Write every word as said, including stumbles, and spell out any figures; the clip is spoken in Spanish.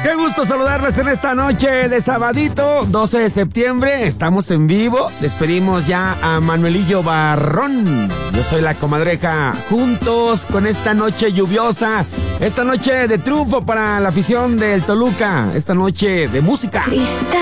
Qué gusto saludarles en esta noche de sabadito, doce de septiembre. Estamos en vivo. Despedimos ya a Manuelillo Barrón. Yo soy la comadreja. Juntos con esta noche lluviosa. Esta noche de triunfo para la afición del Toluca. Esta noche de música. Cristal.